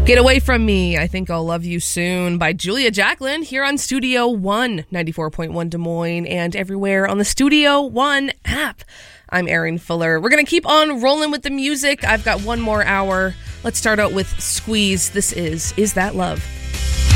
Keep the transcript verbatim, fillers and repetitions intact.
Get Away From Me, I Think I'll Love You Soon by Julia Jacklin here on Studio One, ninety-four point one Des Moines, and everywhere on the Studio One app. I'm Erin Fuller. We're going to keep on rolling with the music. I've got one more hour. Let's start out with Squeeze. This is Is That Love?